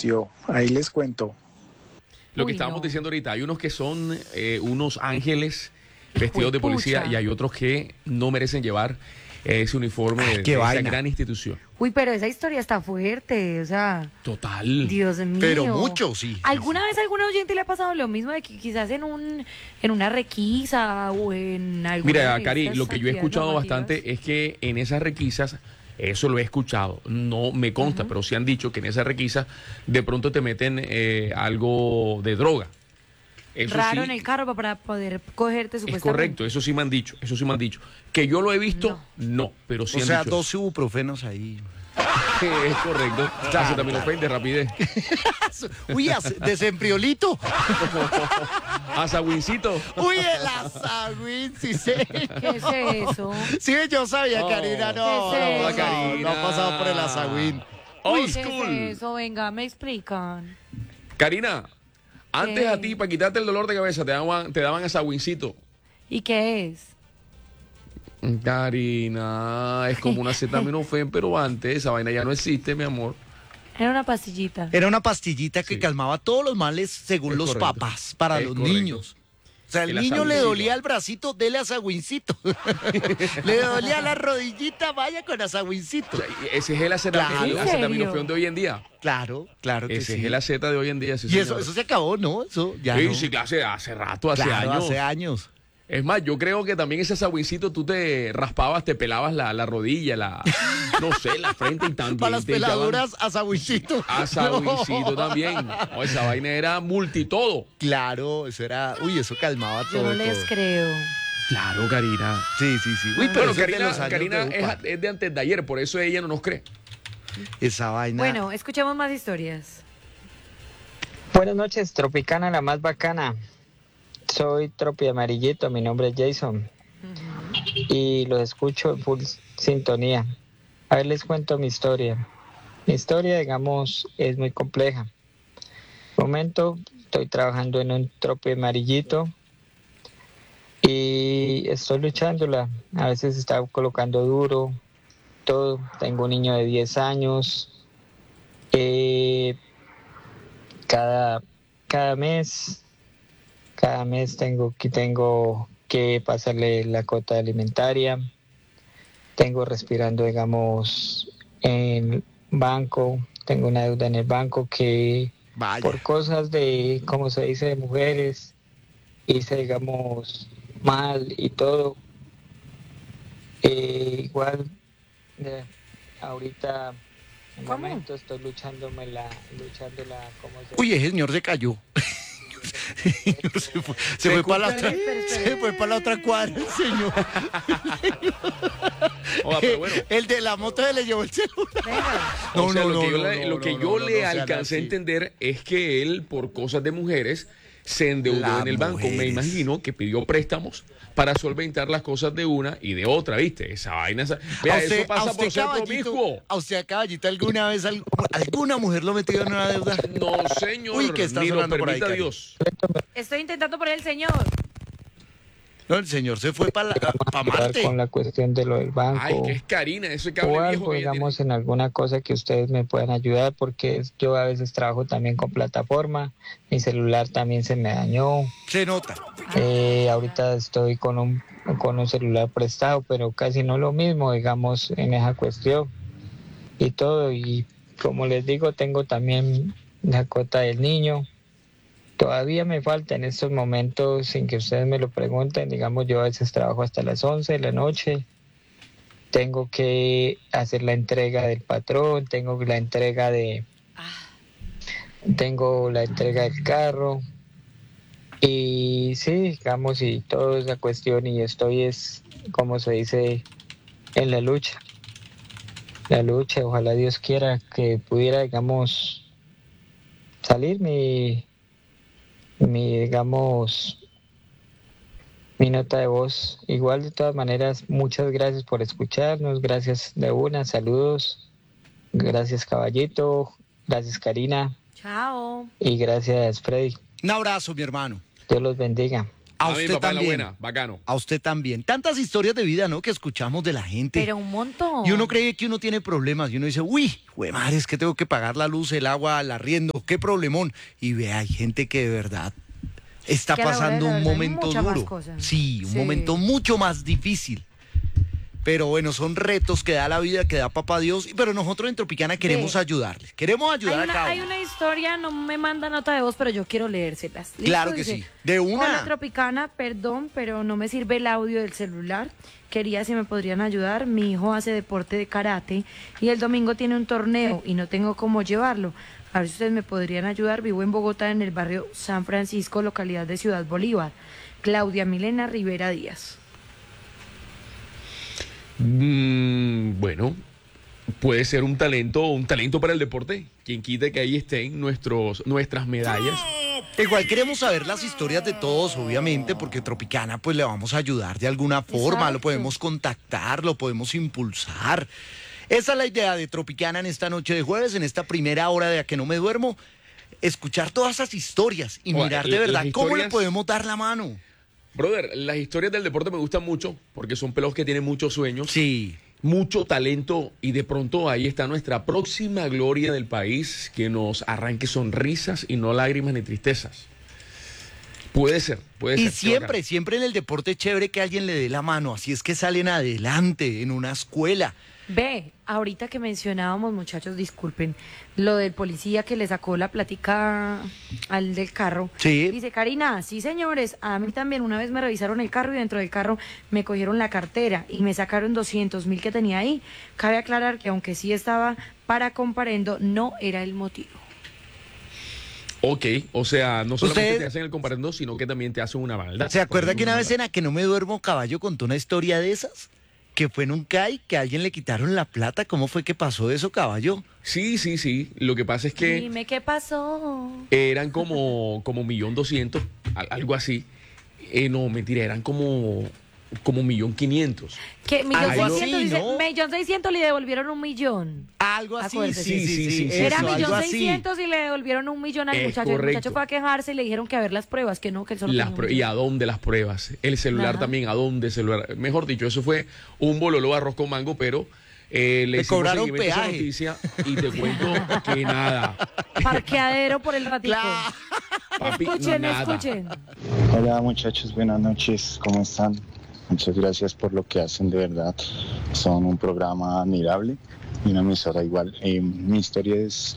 apareció. Ahí les cuento. Lo que Uy, estábamos no. diciendo ahorita, hay unos que son unos ángeles vestidos de policía Juepucha. y hay otros que no merecen llevar ese uniforme de qué esa vaina. gran institución. Uy, pero esa historia está fuerte, o sea, Total. Dios mío. Pero mucho, sí. ¿Alguna vez a algún oyente le ha pasado lo mismo de que quizás en una requisa o en alguna Mira, de Cari, estas lo que yo he actividades escuchado normativas? bastante es que en esas requisas, eso lo he escuchado, no me consta, pero sí han dicho que en esas requisas de pronto te meten algo de droga. Eso Raro sí, en el carro para poder cogerte es supuestamente. correcto, eso sí me han dicho, eso sí me han dicho. Que yo lo he visto, no, pero sí O han sea, dicho 12 ibuprofenos ahí. eso. Es correcto. Acetaminofén de rapidez. Uy, desembriolito. Asawincito. Uy, el asagüín, sí sé. ¿Qué es eso? Sí, yo sabía, Oh. Karina, no, ¿Qué es no, eso? no ha pasado por el asagüín. Old ¿Qué school. es eso? Venga, me explican. Karina, antes ¿Qué? a ti, para quitarte el dolor de cabeza, te daban asawincito. ¿Y qué es? Karina, es como una acetaminofén, pero antes esa vaina ya no existe, mi amor. Era una pastillita. Era una pastillita que Sí. calmaba todos los males según Es los correcto. papás para Es los correcto. niños. O sea, el El niño le asagüincito. dolía el bracito, dele asagüincito. Le dolía la rodillita, vaya con asagüincito. O sea, ese es el Claro. ¿En acetaminofén serio? de hoy en día. Claro, claro que Ese sí. es el aceta de hoy en día. Sí, Y eso, señor. eso se acabó, ¿no? Eso ya Sí, no. sí, hace rato, hace Claro, años. hace años. Es más, yo creo que también ese asagüincito tú te raspabas, te pelabas la rodilla, no sé, la frente y también. Para las te echaban peladuras, asagüincito. Asagüincito No. también. No, esa vaina era multitodo. Claro, eso era. Uy, eso calmaba Yo todo. no les todo. creo. Claro, Karina. Sí, sí, sí. Uy, pero Bueno, eso es de los años Karina de UPA. es de antes de ayer, por eso ella no nos cree. Esa vaina. Bueno, escuchemos más historias. Buenas noches, Tropicana, la más bacana. Soy Tropi Amarillito, mi nombre es Jason y los escucho en full sintonía. A ver, les cuento mi historia. Mi historia, digamos, es muy compleja. Momento, estoy trabajando en un Tropi Amarillito y estoy luchándola. A veces está colocando duro, todo. Tengo un niño de 10 años. Cada mes tengo que pasarle la cuota alimentaria. Tengo respirando, digamos, en banco. Tengo una deuda en el banco que Vaya. por cosas de, como se dice, de mujeres, hice, digamos, mal y todo. Igual, ahorita, en ¿Cómo? momento estoy luchándola, ¿cómo se Uy, ese señor se cayó. Se fue para la otra. Se fue para la otra cuadra, el señor. Oiga, pero bueno. El de la moto se le llevó el celular. Venga. O sea, lo que yo le sean alcancé a así. entender es que él, por cosas de mujeres, se endeudó Las en el banco. Me mujeres. imagino que pidió préstamos para solventar las cosas de una y de otra, ¿viste? Esa vaina. Vea, eso pasa por ser promiscuo. ¿A usted, caballito, alguna vez alguna mujer lo metió en una deuda? No, señor. Uy, que está ni lo sonando por ahí, permita Cari. Dios. Estoy intentando por el señor. No, el señor se fue para ayudar Marte. con la cuestión de lo del banco? Ay, que es Karina, ese cable O viejo algo, que ella digamos, en alguna cosa que ustedes me puedan ayudar, porque yo a veces trabajo también con plataforma, mi celular también se me dañó, Se nota. ahorita estoy con un celular prestado, pero casi no lo mismo, digamos, en esa cuestión y todo, y como les digo, tengo también la cuota del niño. Todavía me falta en estos momentos, sin que ustedes me lo pregunten, digamos, yo a veces trabajo hasta las 11 de la noche, tengo que hacer la entrega del patrón, tengo la entrega del carro, y sí, digamos, y toda esa cuestión, y estoy es, como se dice, en la lucha, ojalá Dios quiera que pudiera, digamos, salir digamos, mi nota de voz. Igual, de todas maneras, muchas gracias por escucharnos, gracias de una, saludos, gracias Caballito, gracias Karina Chao. y gracias Freddy. Un abrazo, mi hermano. Dios los bendiga. A A mi usted papá en la también. buena, bacano. A usted también. Tantas historias de vida, ¿no? Que escuchamos de la gente. Pero un montón. Y uno cree que uno tiene problemas y uno dice, uy, madre, es que tengo que pagar la luz, el agua, el arriendo. pasó? ¿Qué problemón? Y ve, hay gente que de verdad está Que a la hora de pasando la un verdad hay momento muchas más duro. cosas. Sí, un Sí. momento mucho más difícil. Pero bueno, son retos que da la vida, que da Papá Dios. Pero nosotros en Tropicana queremos ayudarles. Queremos ayudar a cada Hay uno. una historia, no me manda nota de voz, pero yo quiero leérselas. ¿Listo? Claro que Dice, sí. De una. Hola Tropicana, perdón, pero no me sirve el audio del celular. Quería si me podrían ayudar. Mi hijo hace deporte de karate y el domingo tiene un torneo y no tengo cómo llevarlo. A ver si ustedes me podrían ayudar. Vivo en Bogotá, en el barrio San Francisco, localidad de Ciudad Bolívar. Claudia Milena Rivera Díaz. Bueno, puede ser un talento para el deporte. Quien quita que ahí estén nuestras medallas. Igual queremos saber las historias de todos, obviamente, porque Tropicana pues le vamos a ayudar de alguna forma, Exacto. lo podemos contactar, lo podemos impulsar. Esa es la idea de Tropicana en esta noche de jueves, en esta primera hora de A que no me duermo, escuchar todas esas historias y Oye, mirar de verdad las cómo le historias- podemos dar la mano. Brother, las historias del deporte me gustan mucho porque son pelos que tienen muchos sueños, Sí. mucho talento y de pronto ahí está nuestra próxima gloria del país que nos arranque sonrisas y no lágrimas ni tristezas. Puede ser. Y qué bacano. siempre en el deporte es chévere que alguien le dé la mano, así es que salen adelante en una escuela. Ve, ahorita que mencionábamos, muchachos, disculpen, lo del policía que le sacó la plática al del carro. Sí. Dice, Karina, sí señores, a mí también una vez me revisaron el carro y dentro del carro me cogieron la cartera y me sacaron 200.000 que tenía ahí. Cabe aclarar que aunque sí estaba para comparendo, no era el motivo. Ok, o sea, no solamente ¿Usted- te hacen el comparendo, sino que también te hacen una maldad. ¿Se acuerda que una vez en en A que no me duermo Caballo contó una historia de esas? Que fue en un CAI, que a alguien le quitaron la plata. ¿Cómo fue que pasó eso, Caballo? Sí. Lo que pasa es que Dime qué pasó. eran como 1.200.000, algo así. No, mentira, eran como 1.500.000. Que Algo 1.600.000, así, dice, ¿no? 1.600.000 le devolvieron 1.000.000. Algo así, Acuérdese. Sí, Era eso, algo así. 1.600.000 y le devolvieron 1.000.000 al Es muchacho. El correcto. muchacho fue a quejarse y le dijeron que a ver las pruebas, que no, que él solo tenía un ¿Y millón. a dónde las pruebas? El celular Ajá. también, ¿a dónde celular? Mejor dicho, eso fue un bololo arroz con mango, pero le hicimos cobraron seguimiento a esa peaje. noticia y te cuento que nada. Parqueadero por el ratico. Claro. Papi, Escuchen, nada. escuchen. Hola muchachos, buenas noches, ¿cómo están? Muchas gracias por lo que hacen, de verdad. Son un programa admirable y una emisora igual. Mi historia es,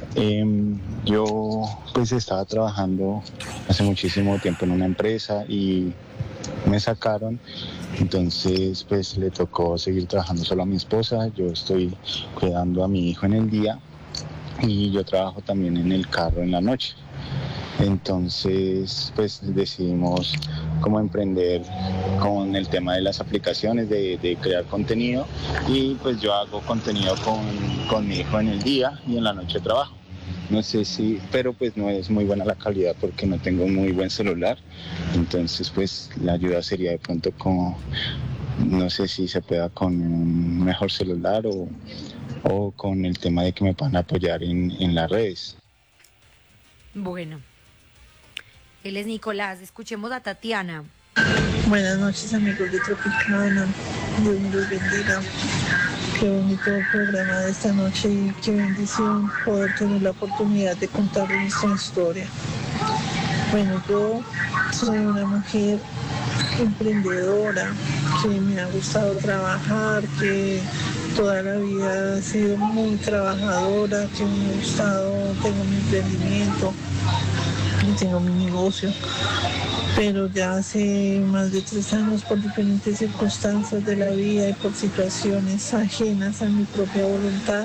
yo pues estaba trabajando hace muchísimo tiempo en una empresa y me sacaron, entonces pues le tocó seguir trabajando solo a mi esposa. Yo estoy cuidando a mi hijo en el día y yo trabajo también en el carro en la noche. Entonces, pues decidimos cómo emprender con el tema de las aplicaciones, de crear contenido, y pues yo hago contenido con mi hijo en el día y en la noche trabajo. No sé si, pero pues no es muy buena la calidad porque no tengo un muy buen celular, entonces pues la ayuda sería de pronto como, no sé si se pueda con un mejor celular o con el tema de que me puedan apoyar en las redes. Bueno, él es Nicolás. Escuchemos a Tatiana. Buenas noches amigos de Tropicana, Dios me los bendiga. Qué bonito programa de esta noche y qué bendición poder tener la oportunidad de contar nuestra historia. Bueno, yo soy una mujer emprendedora, que me ha gustado trabajar, que toda la vida he sido muy trabajadora, que me ha gustado, tengo mi emprendimiento y tengo mi negocio. Pero ya hace más de 3 años, por diferentes circunstancias de la vida y por situaciones ajenas a mi propia voluntad,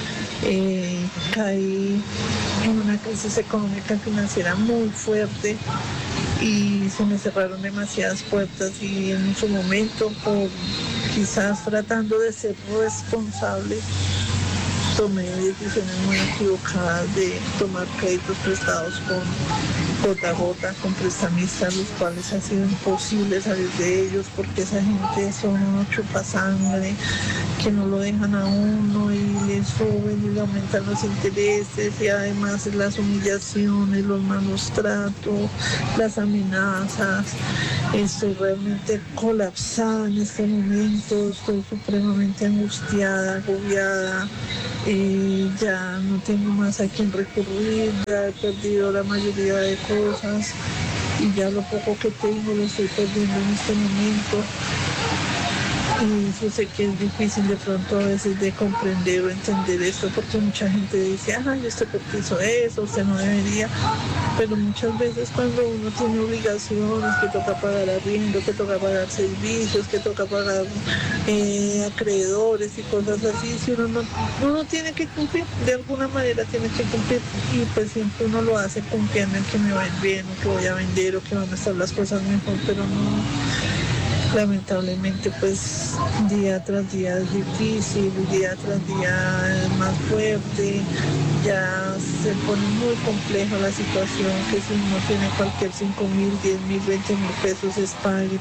caí en una crisis económica financiera muy fuerte y se me cerraron demasiadas puertas, y en su momento, por quizás tratando de ser responsable, tomé decisiones muy equivocadas de tomar créditos prestados gota a gota con prestamistas, los cuales ha sido imposible salir de ellos porque esa gente son unos chupasangre que no lo dejan a uno y les suben y le aumentan los intereses y además las humillaciones, los malos tratos, las amenazas. Estoy realmente colapsada en este momento, estoy supremamente angustiada, agobiada, ya no tengo más a quién recurrir, ya he perdido la mayoría de cosas y ya lo poco que tengo lo estoy perdiendo en este momento. Y yo sé que es difícil de pronto a veces de comprender o entender esto porque mucha gente dice, ay, ¿usted por qué hizo eso? Usted no debería. Pero muchas veces cuando uno tiene obligaciones, que toca pagar arriendo, que toca pagar servicios, que toca pagar acreedores y cosas así, si uno tiene que cumplir, de alguna manera tiene que cumplir y pues siempre uno lo hace confiando en que me va a ir bien o que voy a vender o que van a estar las cosas mejor, pero no. Lamentablemente pues día tras día es difícil, día tras día es más fuerte, ya se pone muy compleja la situación, que si uno tiene cualquier 5.000, 10.000, 20.000 pesos es pague.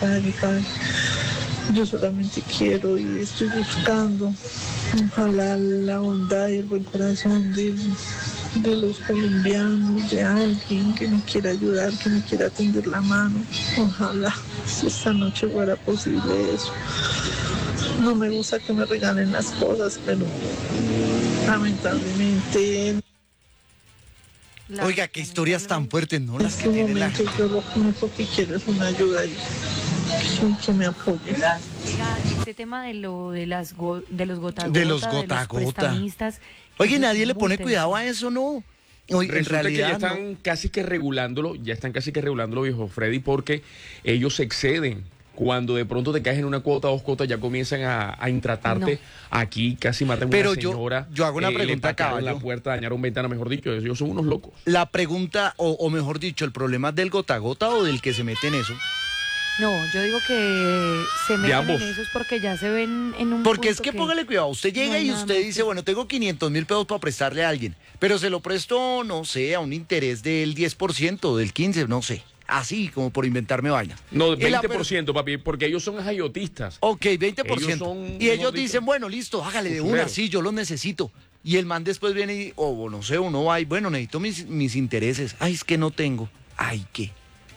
Yo solamente quiero y estoy buscando, ojalá la bondad y el buen corazón de los colombianos, de alguien que me quiera ayudar, que me quiera tender la mano. Ojalá si esta noche fuera posible eso. No me gusta que me regalen las cosas, pero lamentablemente... Oiga, qué historias tan fuertes, ¿no? En Las que este tiene la momento yo lo único que quiero es una ayuda y que me apoye. Oiga, este tema de los gota a gota, De los gota a los gota. prestamistas, Oye, eso nadie es le muy pone tenso. cuidado a eso, ¿no? Oye, en Resulta que ya realidad, ¿no? están casi que regulándolo, viejo Freddy, porque ellos se exceden. Cuando de pronto te caes en una cuota, 2 cuotas, ya comienzan a intratarte. No. Aquí casi matan a Pero una señora. yo hago una le pregunta, patearon caballo. la puerta, dañaron ventana, mejor dicho. Ellos son unos locos. La pregunta, o mejor dicho, ¿el problema es del gota a gota o del que se mete en eso? No, yo digo que se meten ambos. en eso es porque ya se ven en un Porque es punto que póngale cuidado, usted llega no hay y nada usted más dice, que- bueno, tengo 500.000 pesos para prestarle a alguien, pero se lo presto, no sé, a un interés del 10%, del 15%, no sé. Así, como por inventarme vaina. No, Y la 20%, papi, porque ellos son ajayotistas. Ok, 20%. Ellos son, y mejor ellos dicho, dicen, bueno, listo, hágale de una, usureros. sí, yo lo necesito. Y el man después viene y, o no sé, uno va y, bueno, necesito mis intereses. Ay, es que no tengo. Ay, ¿qué?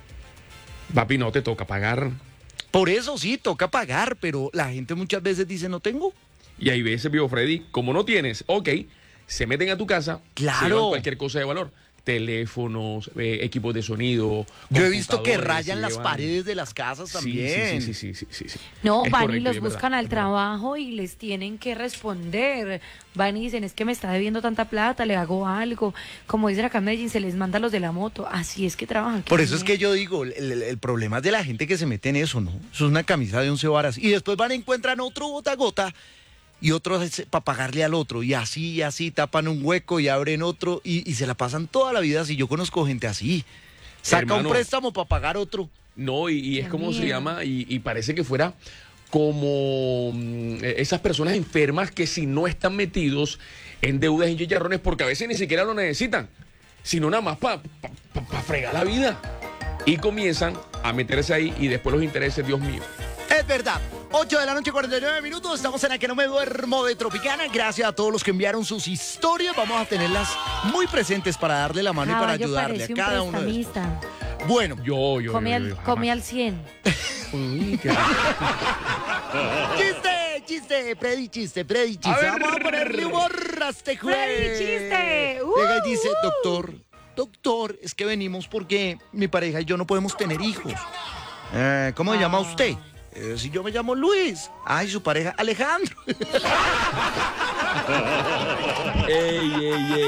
Papi, no te toca pagar. Por eso sí, toca pagar, pero la gente muchas veces dice, no tengo. Y hay veces, viejo Freddy, como no tienes, ok, se meten a tu casa, Claro. se llevan cualquier cosa de valor. Teléfonos, equipos de sonido. Yo he visto que computadores, rayan se las llevan- paredes de las casas Sí, también. sí. No, Es van y correcto, los es verdad, buscan al es verdad. trabajo y les tienen que responder. Van y dicen, es que me está debiendo tanta plata, le hago algo. Como dicen acá en Medellín, se les manda a los de la moto. Así es que trabajan. Por eso es que yo digo, el problema es de la gente que se mete en eso, ¿no? Eso es una camisa de 11 varas. Y después van y encuentran otro gota a gota y otro para pagarle al otro. Y así, tapan un hueco y abren otro y se la pasan toda la vida así. Yo conozco gente así. Saca Hermano, un préstamo para pagar otro. No, y es Qué como se miedo. llama, y parece que fuera como esas personas enfermas que si no están metidos en deudas y chicharrones, porque a veces ni siquiera lo necesitan, sino nada más para fregar la vida. Y comienzan a meterse ahí y después los intereses, Dios mío. Es verdad. 8 de la noche, 49 minutos. Estamos en la que no me duermo de Tropicana. Gracias a todos los que enviaron sus historias. Vamos a tenerlas muy presentes para darle la mano y para Caballo ayudarle a parece un cada uno de estos. prestamista. Bueno, Yo, Come jamás. al 100. Uy, qué- chiste, Freddy, chiste. A ver. Vamos a ponerle humor a este jueves. Freddy, chiste. Llega y dice, doctor, es que venimos porque mi pareja y yo no podemos tener hijos. ¿Cómo se llama usted? Si yo me llamo Luis. Ay, su pareja, Alejandro. Ey,